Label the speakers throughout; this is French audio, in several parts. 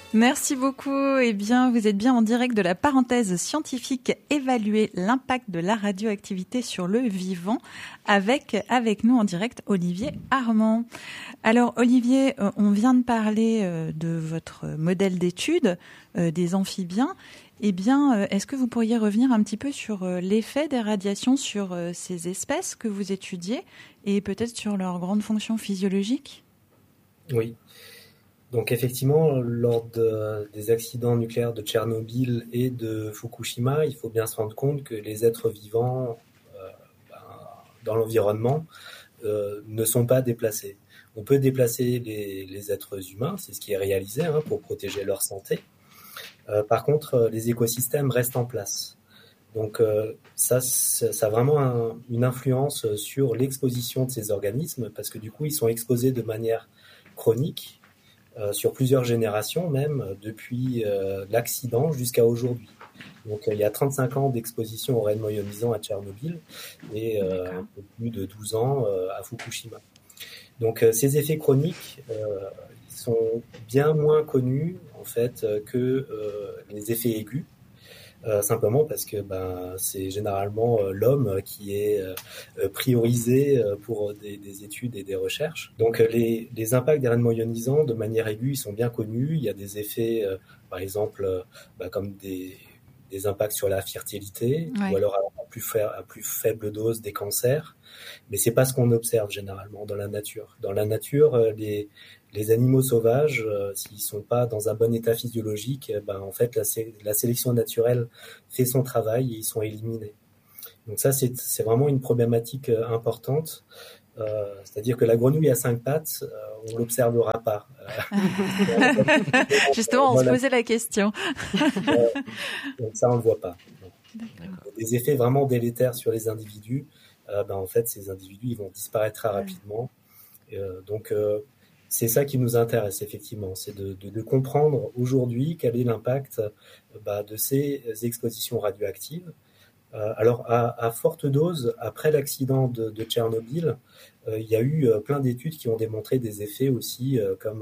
Speaker 1: Merci beaucoup. Eh bien, vous êtes bien en direct de la parenthèse scientifique évaluer l'impact de la radioactivité sur le vivant avec nous en direct Olivier Armand. Alors Olivier, on vient de parler de votre modèle d'étude des amphibiens. Eh bien, est-ce que vous pourriez revenir un petit peu sur l'effet des radiations sur ces espèces que vous étudiez et peut-être sur leurs grandes fonctions physiologiques ?
Speaker 2: Oui. Donc effectivement, lors des accidents nucléaires de Tchernobyl et de Fukushima, il faut bien se rendre compte que les êtres vivants dans l'environnement ne sont pas déplacés. On peut déplacer les êtres humains, c'est ce qui est réalisé pour protéger leur santé. Par contre, les écosystèmes restent en place. Donc ça a vraiment une influence sur l'exposition de ces organismes parce que du coup, ils sont exposés de manière chronique sur plusieurs générations même, depuis l'accident jusqu'à aujourd'hui. Donc il y a 35 ans d'exposition aux rayonnements ionisants à Tchernobyl et un peu plus de 12 ans à Fukushima. Donc ces effets chroniques ils sont bien moins connus en fait que les effets aigus. Simplement parce que c'est généralement l'homme qui est priorisé pour des études et des recherches. Donc les impacts des rayonnements ionisants de manière aiguë, ils sont bien connus. Il y a des effets, par exemple, comme des impacts sur la fertilité, ou alors à plus faible dose des cancers. Mais c'est pas ce qu'on observe généralement dans la nature. Dans la nature, les animaux sauvages, s'ils sont pas dans un bon état physiologique, en fait, la sélection naturelle fait son travail et ils sont éliminés. Donc ça, c'est vraiment une problématique importante. C'est-à-dire que la grenouille à 5 pattes, on l'observera pas.
Speaker 1: Justement, on se posait la question.
Speaker 2: Donc ça, on le voit pas. Des effets vraiment délétères sur les individus. En fait, ces individus, ils vont disparaître très rapidement. Donc c'est ça qui nous intéresse effectivement, c'est de comprendre aujourd'hui quel est l'impact de ces expositions radioactives. Alors à forte dose, après l'accident de Tchernobyl, il y a eu plein d'études qui ont démontré des effets aussi comme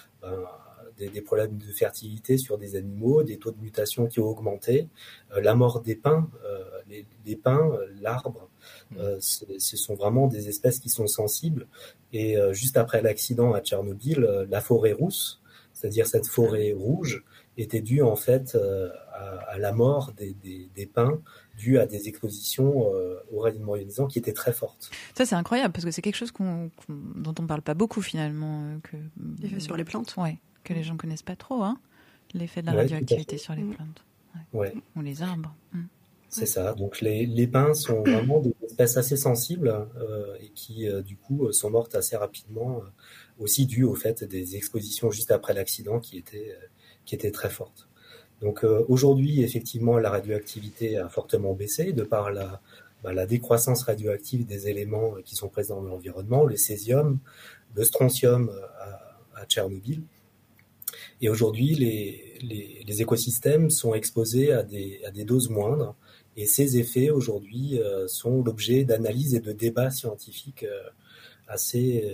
Speaker 2: des problèmes de fertilité sur des animaux, des taux de mutation qui ont augmenté, la mort des pins, les pins, l'arbre. Ce sont vraiment des espèces qui sont sensibles. Et juste après l'accident à Tchernobyl, la forêt rousse, c'est-à-dire cette forêt rouge, était due en fait à la mort des pins due à des expositions aux rayonnements ionisants qui étaient très fortes.
Speaker 1: Ça c'est incroyable parce que c'est quelque chose dont on parle pas beaucoup finalement.
Speaker 3: L'effet sur les plantes.
Speaker 1: Ouais, que les gens connaissent pas trop, l'effet de la radioactivité sur les plantes.
Speaker 2: Ouais.
Speaker 1: Ou les arbres.
Speaker 2: C'est ça. Donc les pins sont vraiment des espèces assez sensibles et qui du coup sont mortes assez rapidement, aussi dû au fait des expositions juste après l'accident qui étaient très fortes. Donc aujourd'hui, effectivement, la radioactivité a fortement baissé de par la décroissance radioactive des éléments qui sont présents dans l'environnement, le césium, le strontium à Tchernobyl. Et aujourd'hui, les écosystèmes sont exposés à des doses moindres. Et ces effets, aujourd'hui, sont l'objet d'analyses et de débats scientifiques assez,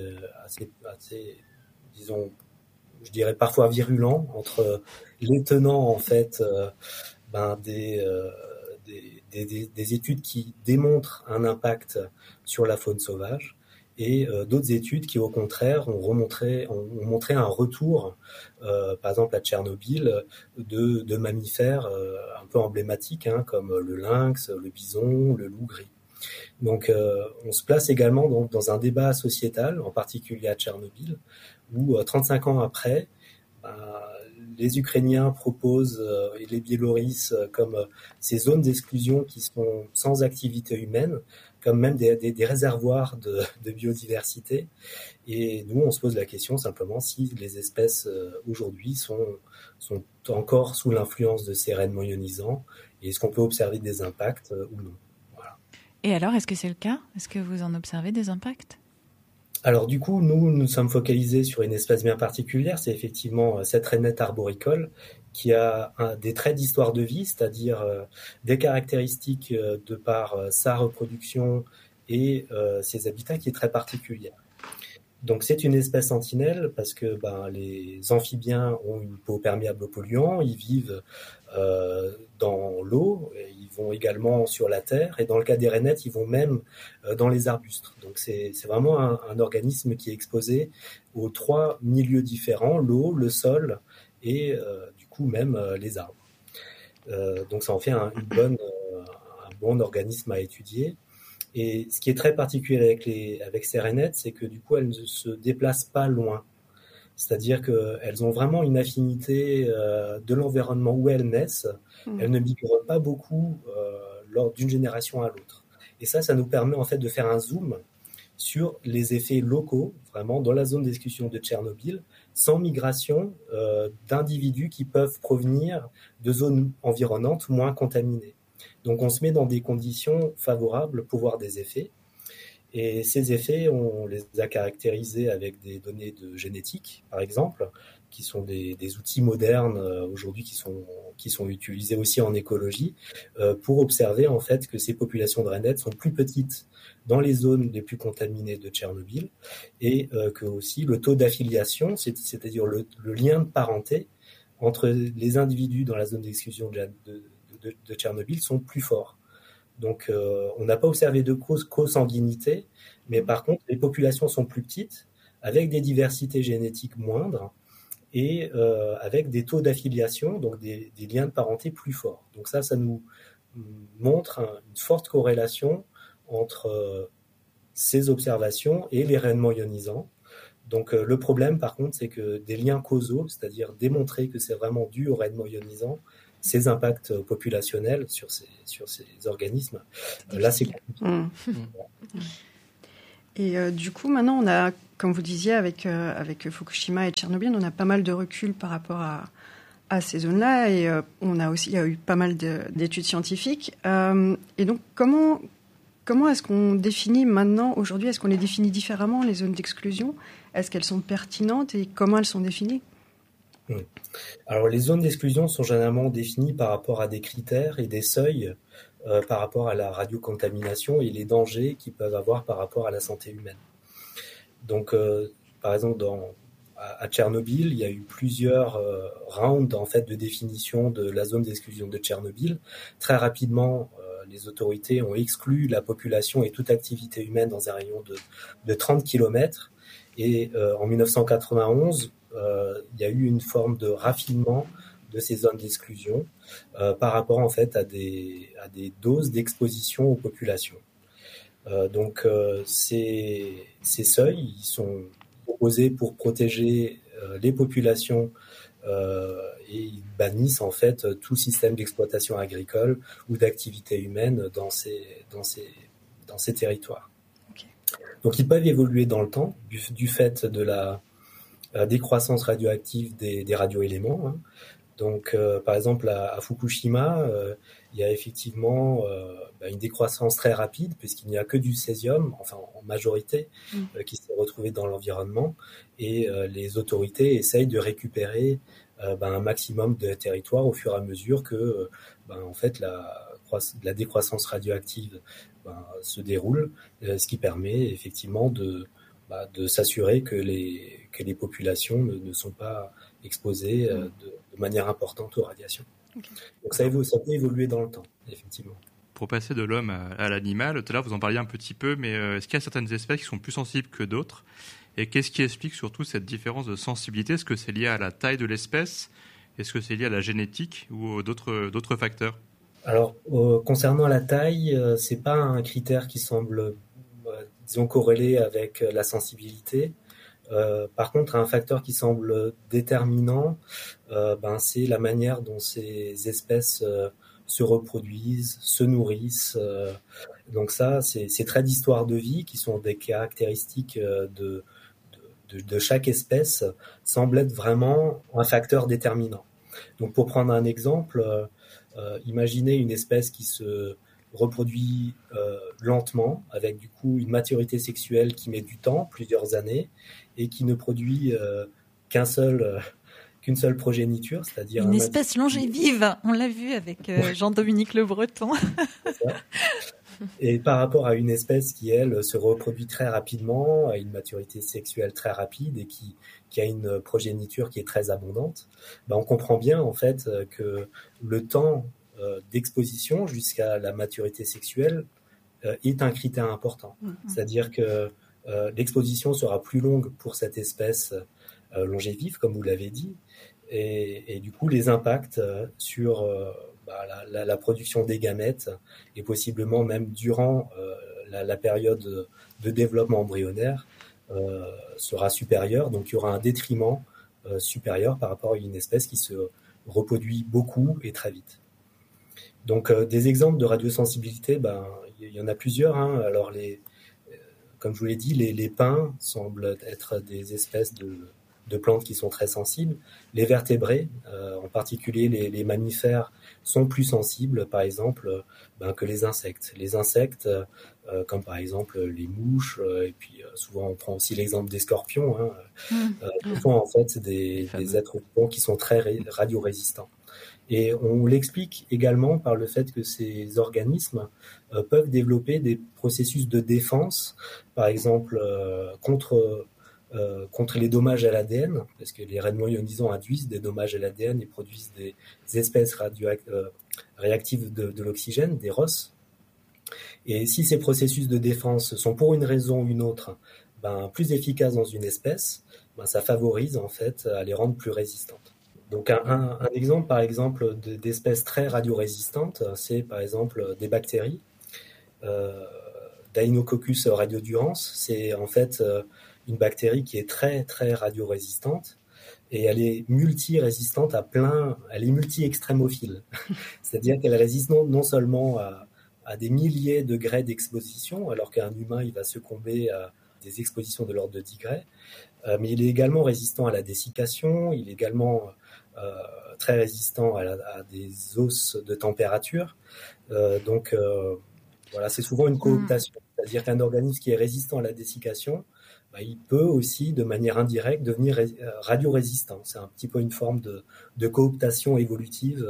Speaker 2: disons, je dirais parfois virulents entre les tenants, en fait, des études qui démontrent un impact sur la faune sauvage et d'autres études qui, au contraire, ont montré un retour, par exemple à Tchernobyl, de mammifères un peu emblématiques, comme le lynx, le bison, le loup gris. Donc, on se place également dans un débat sociétal, en particulier à Tchernobyl, où 35 ans après, les Ukrainiens proposent et les Biélorusses comme ces zones d'exclusion qui sont sans activité humaine, comme même des réservoirs de biodiversité. Et nous, on se pose la question simplement si les espèces aujourd'hui sont encore sous l'influence de ces rayonnements ionisants et est-ce qu'on peut observer des impacts ou non. Voilà.
Speaker 1: Et alors, est-ce que c'est le cas ? Est-ce que vous en observez des impacts ?
Speaker 2: Alors du coup, nous sommes focalisés sur une espèce bien particulière, c'est effectivement cette rainette arboricole qui a des traits d'histoire de vie, c'est-à-dire des caractéristiques de par sa reproduction et ses habitats qui est très particulière. Donc c'est une espèce sentinelle parce que les amphibiens ont une peau perméable aux polluants, ils vivent dans l'eau, ils vont également sur la terre, et dans le cas des rainettes, ils vont même dans les arbustes. Donc c'est vraiment un organisme qui est exposé aux 3 milieux différents, l'eau, le sol et du coup même les arbres. Donc ça en fait un bon organisme à étudier. Et ce qui est très particulier avec ces rainettes, c'est que du coup, elles ne se déplacent pas loin. C'est-à-dire qu'elles ont vraiment une affinité de l'environnement où elles naissent. Elles ne migrent pas beaucoup lors d'une génération à l'autre. Et ça nous permet en fait de faire un zoom sur les effets locaux, vraiment dans la zone d'exclusion de Tchernobyl, sans migration d'individus qui peuvent provenir de zones environnantes moins contaminées. Donc on se met dans des conditions favorables pour voir des effets. Et ces effets, on les a caractérisés avec des données de génétique, par exemple, qui sont des outils modernes aujourd'hui qui sont utilisés aussi en écologie pour observer en fait que ces populations de rainettes sont plus petites dans les zones les plus contaminées de Tchernobyl et que aussi le taux d'affiliation, c'est-à-dire le lien de parenté entre les individus dans la zone d'exclusion de Tchernobyl sont plus forts. Donc, on n'a pas observé de co-sanguinité, mais par contre, les populations sont plus petites, avec des diversités génétiques moindres et avec des taux d'affiliation, donc des liens de parenté plus forts. Donc ça nous montre une forte corrélation entre ces observations et les rayonnements ionisants. Donc le problème, par contre, c'est que des liens causaux, c'est-à-dire démontrer que c'est vraiment dû aux rayonnements ionisants, ces impacts populationnels sur ces organismes, là c'est compliqué.
Speaker 3: Et du coup, maintenant, on a, comme vous disiez, avec Fukushima et Tchernobyl, on a pas mal de recul par rapport à ces zones-là, et il y a eu pas mal d'études scientifiques. Et donc, comment est-ce qu'on définit maintenant, aujourd'hui, est-ce qu'on les définit différemment, les zones d'exclusion ? Est-ce qu'elles sont pertinentes et comment elles sont définies ?
Speaker 2: Alors, les zones d'exclusion sont généralement définies par rapport à des critères et des seuils par rapport à la radiocontamination et les dangers qu'ils peuvent avoir par rapport à la santé humaine. Donc, par exemple, à Tchernobyl, il y a eu plusieurs rounds en fait de définition de la zone d'exclusion de Tchernobyl. Très rapidement, les autorités ont exclu la population et toute activité humaine dans un rayon de 30 km. Et en 1991, il y a eu une forme de raffinement de ces zones d'exclusion par rapport en fait à des doses d'exposition aux populations. Donc ces seuils, ils sont proposés pour protéger les populations et ils bannissent en fait tout système d'exploitation agricole ou d'activité humaine dans ces territoires. Okay. Donc ils peuvent évoluer dans le temps du fait de la décroissance radioactive des radioéléments. Hein. Donc, par exemple, à Fukushima, il y a effectivement une décroissance très rapide puisqu'il n'y a que du césium, enfin en majorité, qui s'est retrouvé dans l'environnement, et les autorités essayent de récupérer un maximum de territoire au fur et à mesure que, en fait, la décroissance radioactive se déroule, ce qui permet effectivement de s'assurer que les populations ne sont pas exposées de manière importante aux radiations. Okay. Donc ça peut évoluer dans le temps, effectivement.
Speaker 4: Pour passer de l'homme à l'animal, tout à l'heure vous en parliez un petit peu, mais est-ce qu'il y a certaines espèces qui sont plus sensibles que d'autres ? Et qu'est-ce qui explique surtout cette différence de sensibilité ? Est-ce que c'est lié à la taille de l'espèce ? Est-ce que c'est lié à la génétique ou d'autres facteurs ?
Speaker 2: Alors, concernant la taille, c'est pas un critère qui semble disons corrélé avec la sensibilité. Par contre, un facteur qui semble déterminant, c'est la manière dont ces espèces se reproduisent, se nourrissent. Donc ça, ces traits d'histoire de vie qui sont des caractéristiques de chaque espèce semblent être vraiment un facteur déterminant. Donc pour prendre un exemple, imaginez une espèce qui se reproduit lentement, avec du coup une maturité sexuelle qui met du temps, plusieurs années, et qui ne produit qu'une seule progéniture, c'est-à-dire
Speaker 1: une espèce longévive. On l'a vu avec Jean-Dominique Le Breton.
Speaker 2: Et par rapport à une espèce qui, elle, se reproduit très rapidement, a une maturité sexuelle très rapide et qui a une progéniture qui est très abondante, on comprend bien en fait que le temps d'exposition jusqu'à la maturité sexuelle est un critère important. C'est-à-dire que l'exposition sera plus longue pour cette espèce longévive, comme vous l'avez dit, et du coup les impacts sur la production des gamètes et possiblement même durant la période de développement embryonnaire sera supérieur. Donc il y aura un détriment supérieur par rapport à une espèce qui se reproduit beaucoup et très vite. Donc des exemples de radiosensibilité, il y en a plusieurs. Alors comme je vous l'ai dit, les pins semblent être des espèces de plantes qui sont très sensibles. Les vertébrés, en particulier les mammifères, sont plus sensibles, par exemple, que les insectes. Les insectes, comme par exemple les mouches, et puis souvent on prend aussi l'exemple des scorpions, sont en fait des êtres vivants qui sont très radiorésistants. Et on l'explique également par le fait que ces organismes peuvent développer des processus de défense, par exemple contre les dommages à l'ADN, parce que les rayonnements ionisants induisent des dommages à l'ADN et produisent des espèces réactives de l'oxygène, des ROS. Et si ces processus de défense sont pour une raison ou une autre plus efficaces dans une espèce, ça favorise en fait à les rendre plus résistantes. Donc un exemple, par exemple, d'espèces très radiorésistantes, c'est par exemple des bactéries. Deinococcus radiodurans, c'est en fait une bactérie qui est très très radiorésistante et elle est multi-résistante elle est multi-extrémophile. C'est-à-dire qu'elle résiste non seulement à des milliers de degrés d'exposition, alors qu'un humain il va succomber à des expositions de l'ordre de 10 degrés, mais il est également résistant à la dessiccation, il est également très résistant à des hausses de température. Donc voilà, c'est souvent une cooptation. C'est-à-dire qu'un organisme qui est résistant à la dessiccation, il peut aussi, de manière indirecte, devenir radiorésistant. C'est un petit peu une forme de cooptation évolutive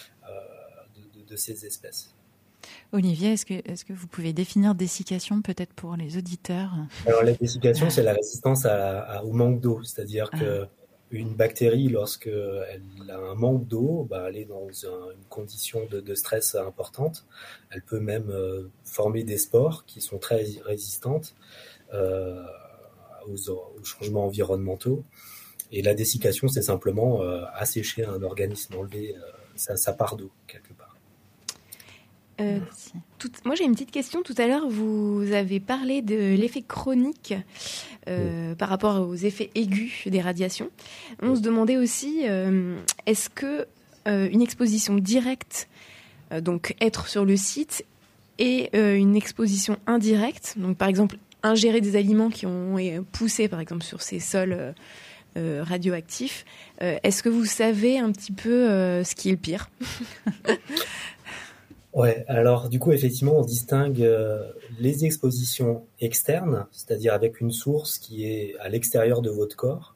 Speaker 2: de ces espèces.
Speaker 1: Olivier, est-ce que vous pouvez définir dessiccation peut-être pour les auditeurs ?
Speaker 2: Alors la dessiccation, c'est la résistance au manque d'eau. C'est-à-dire que une bactérie, lorsqu'elle a un manque d'eau, elle est dans une condition de stress importante. Elle peut même former des spores qui sont très résistantes aux changements environnementaux. Et la dessiccation, c'est simplement assécher un organisme, enlever sa part d'eau quelque part.
Speaker 5: Moi, j'ai une petite question. Tout à l'heure, vous avez parlé de l'effet chronique par rapport aux effets aigus des radiations. On se demandait aussi, est-ce que une exposition directe, donc être sur le site, et une exposition indirecte, donc par exemple ingérer des aliments qui ont poussé par exemple sur ces sols radioactifs, est-ce que vous savez un petit peu ce qui est le pire ?
Speaker 2: Ouais, alors du coup, effectivement, on distingue les expositions externes, c'est-à-dire avec une source qui est à l'extérieur de votre corps,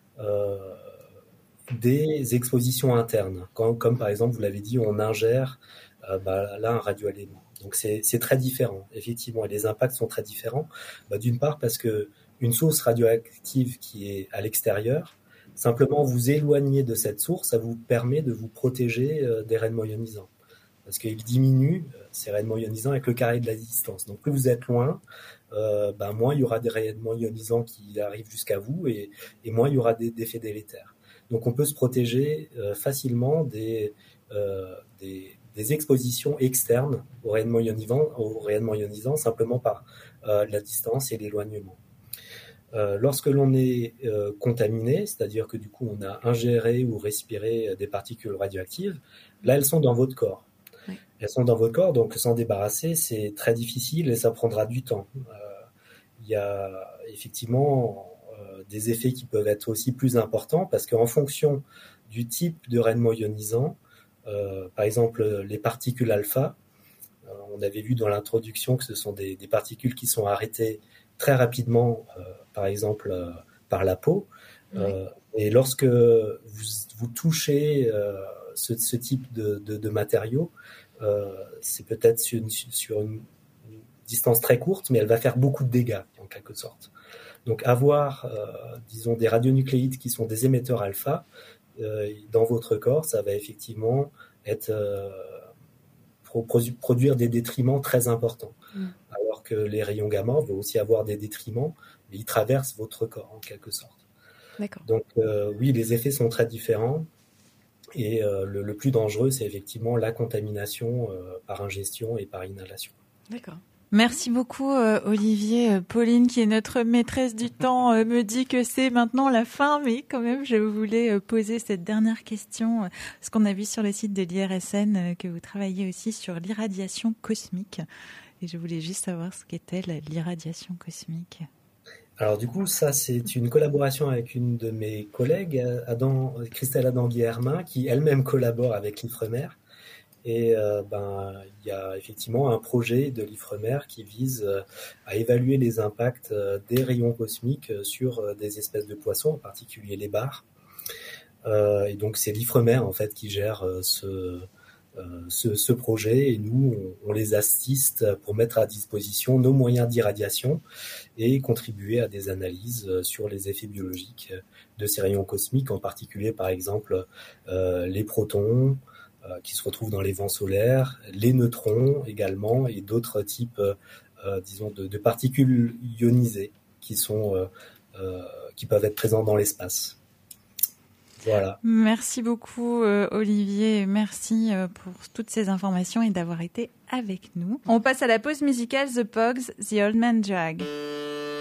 Speaker 2: des expositions internes, comme par exemple, vous l'avez dit, on ingère là un radioélément. Donc c'est très différent, effectivement, et les impacts sont très différents. D'une part parce que une source radioactive qui est à l'extérieur, simplement vous éloigner de cette source, ça vous permet de vous protéger des rayonnements ionisants. Parce qu'il diminue ces rayonnements ionisants avec le carré de la distance. Donc plus vous êtes loin, moins il y aura des rayonnements ionisants qui arrivent jusqu'à vous et moins il y aura des effets délétères. Donc on peut se protéger facilement des expositions externes aux rayonnements ionisants simplement par la distance et l'éloignement. Lorsque l'on est contaminé, c'est-à-dire que du coup on a ingéré ou respiré des particules radioactives, là elles sont dans votre corps. Oui. Elles sont dans votre corps, donc s'en débarrasser c'est très difficile et ça prendra du temps. Il y a effectivement des effets qui peuvent être aussi plus importants parce qu'en fonction du type de rayonnement ionisant, par exemple les particules alpha, on avait vu dans l'introduction que ce sont des particules qui sont arrêtées très rapidement, par exemple par la peau. Oui. Et lorsque vous touchez ce type de matériaux, c'est peut-être sur une distance très courte, mais elle va faire beaucoup de dégâts, en quelque sorte. Donc avoir, disons, des radionucléides qui sont des émetteurs alpha, dans votre corps, ça va effectivement être produire des détriments très importants. Alors que les rayons gamma vont aussi avoir des détriments, mais ils traversent votre corps, en quelque sorte.
Speaker 5: D'accord.
Speaker 2: Donc oui, les effets sont très différents. Et le plus dangereux, c'est effectivement la contamination par ingestion et par inhalation.
Speaker 5: D'accord.
Speaker 1: Merci beaucoup Olivier. Pauline, qui est notre maîtresse du temps, me dit que c'est maintenant la fin, mais quand même je voulais poser cette dernière question, parce qu'on a vu sur le site de l'IRSN que vous travaillez aussi sur l'irradiation cosmique, et je voulais juste savoir ce qu'était l'irradiation cosmique.
Speaker 2: Alors du coup, ça c'est une collaboration avec une de mes collègues, Christelle Adam-Guillermin, qui elle-même collabore avec l'IFREMER. Et il y a effectivement un projet de l'IFREMER qui vise à évaluer les impacts des rayons cosmiques sur des espèces de poissons, en particulier les bars. Et donc c'est l'IFREMER en fait qui gère ce projet, et nous on les assiste pour mettre à disposition nos moyens d'irradiation et contribuer à des analyses sur les effets biologiques de ces rayons cosmiques, en particulier par exemple les protons qui se retrouvent dans les vents solaires, les neutrons également, et d'autres types disons de particules ionisées qui peuvent être présentes dans l'espace. Voilà.
Speaker 1: Merci beaucoup Olivier, merci pour toutes ces informations et d'avoir été avec nous. On passe à la pause musicale The Pogues, The Old Man Drag.